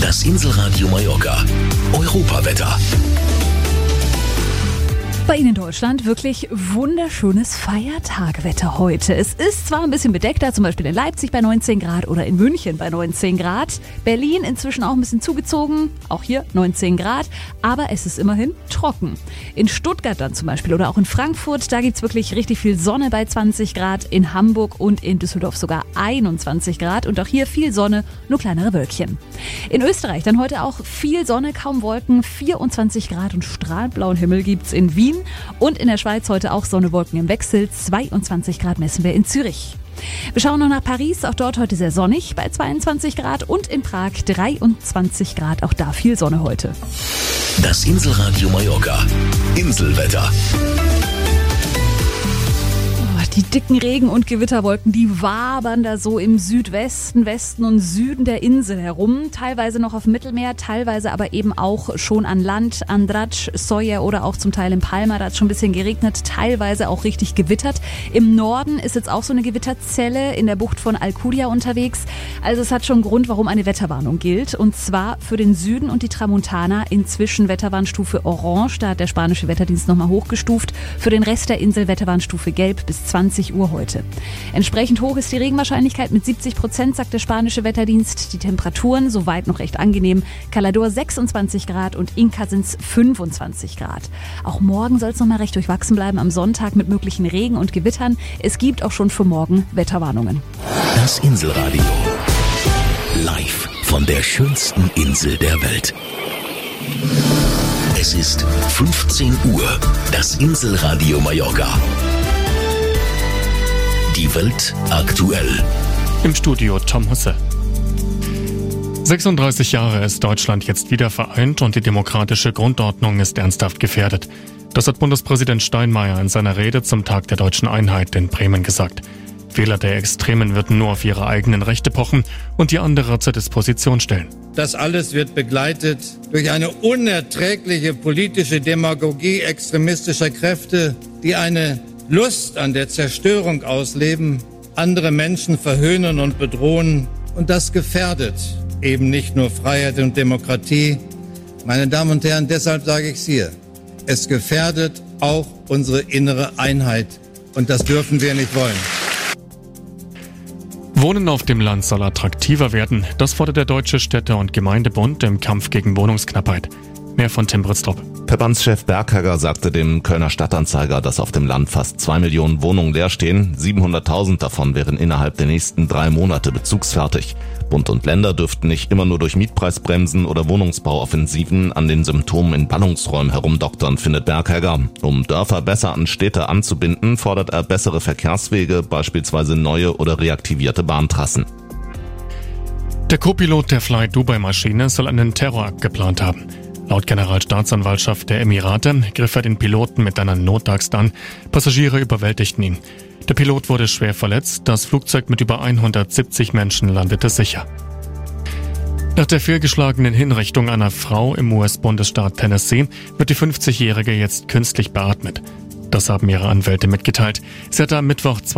Das Inselradio Mallorca. Europawetter. Bei Ihnen in Deutschland wirklich wunderschönes Feiertagwetter heute. Es ist zwar ein bisschen bedeckter, zum Beispiel in Leipzig bei 19 Grad oder in München bei 19 Grad. Berlin inzwischen auch ein bisschen zugezogen, auch hier 19 Grad, aber es ist immerhin trocken. In Stuttgart dann zum Beispiel oder auch in Frankfurt, da gibt's wirklich richtig viel Sonne bei 20 Grad. In Hamburg und in Düsseldorf sogar 21 Grad und auch hier viel Sonne, nur kleinere Wölkchen. In Österreich dann heute auch viel Sonne, kaum Wolken, 24 Grad und strahlend blauen Himmel gibt's in Wien. Und in der Schweiz heute auch Sonne, Wolken im Wechsel, 22 Grad messen wir in Zürich. Wir schauen noch nach Paris, auch dort heute sehr sonnig bei 22 Grad und in Prag 23 Grad, auch da viel Sonne heute. Das Inselradio Mallorca. Inselwetter. Die dicken Regen- und Gewitterwolken, die wabern da so im Südwesten, Westen und Süden der Insel herum. Teilweise noch auf dem Mittelmeer, teilweise aber eben auch schon an Land, Andratx, Sóller oder auch zum Teil in Palma. Da hat es schon ein bisschen geregnet, teilweise auch richtig gewittert. Im Norden ist jetzt auch so eine Gewitterzelle in der Bucht von Alcudia unterwegs. Also es hat schon einen Grund, warum eine Wetterwarnung gilt. Und zwar für den Süden und die Tramontana inzwischen Wetterwarnstufe Orange. Da hat der spanische Wetterdienst nochmal hochgestuft. Für den Rest der Insel Wetterwarnstufe Gelb bis 20 Uhr heute. Entsprechend hoch ist die Regenwahrscheinlichkeit mit 70%, sagt der spanische Wetterdienst. Die Temperaturen soweit noch recht angenehm. Calador 26 Grad und Inca sind es 25 Grad. Auch morgen soll es noch mal recht durchwachsen bleiben am Sonntag mit möglichen Regen und Gewittern. Es gibt auch schon für morgen Wetterwarnungen. Das Inselradio. Live von der schönsten Insel der Welt. Es ist 15 Uhr. Das Inselradio Mallorca. Die Welt aktuell. Im Studio Tom Husse. 36 Jahre ist Deutschland jetzt wieder vereint und die demokratische Grundordnung ist ernsthaft gefährdet. Das hat Bundespräsident Steinmeier in seiner Rede zum Tag der deutschen Einheit in Bremen gesagt. Wähler der Extremen würden nur auf ihre eigenen Rechte pochen und die andere zur Disposition stellen. Das alles wird begleitet durch eine unerträgliche politische Demagogie extremistischer Kräfte, die eine Lust an der Zerstörung ausleben, andere Menschen verhöhnen und bedrohen. Und das gefährdet eben nicht nur Freiheit und Demokratie. Meine Damen und Herren, deshalb sage ich es hier. Es gefährdet auch unsere innere Einheit. Und das dürfen wir nicht wollen. Wohnen auf dem Land soll attraktiver werden. Das fordert der Deutsche Städte- und Gemeindebund im Kampf gegen Wohnungsknappheit. Mehr von Tim Britztrup. Verbandschef Berghegger sagte dem Kölner Stadtanzeiger, dass auf dem Land fast 2 Millionen Wohnungen leer stehen. 700.000 davon wären innerhalb der nächsten 3 Monate bezugsfertig. Bund und Länder dürften nicht immer nur durch Mietpreisbremsen oder Wohnungsbauoffensiven an den Symptomen in Ballungsräumen herumdoktern, findet Berghegger. Um Dörfer besser an Städte anzubinden, fordert er bessere Verkehrswege, beispielsweise neue oder reaktivierte Bahntrassen. Der Co-Pilot der Fly Dubai-Maschine soll einen Terrorakt geplant haben. Laut Generalstaatsanwaltschaft der Emirate griff er den Piloten mit einer Notaxt an. Passagiere überwältigten ihn. Der Pilot wurde schwer verletzt. Das Flugzeug mit über 170 Menschen landete sicher. Nach der fehlgeschlagenen Hinrichtung einer Frau im US-Bundesstaat Tennessee wird die 50-Jährige jetzt künstlich beatmet. Das haben ihre Anwälte mitgeteilt. Sie hatte am Mittwoch